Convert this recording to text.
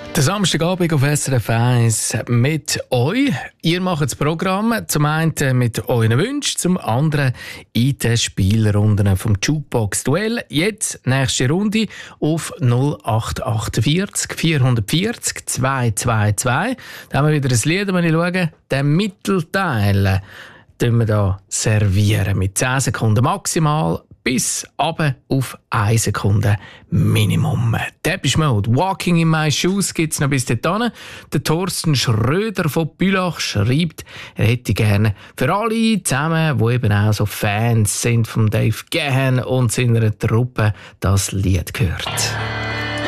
Der Samstagabend auf SRF 1 mit euch. Ihr macht das Programm zum einen mit euren Wünschen, zum anderen in den Spielrunden vom Jukebox Duell. Jetzt nächste Runde auf 0848 440 222. Da haben wir wieder ein Lied, wenn ich schaue. Den Mittelteil servieren wir da mit 10 Sekunden maximal bis runter auf 1 Sekunde Minimum. Depeche Mode, Walking in My Shoes gibt es noch bis dahin. Der Thorsten Schröder von Bülach schreibt, er hätte gerne für alle zusammen, die eben auch so Fans sind von Dave Gahan und seiner Truppe, das Lied gehört.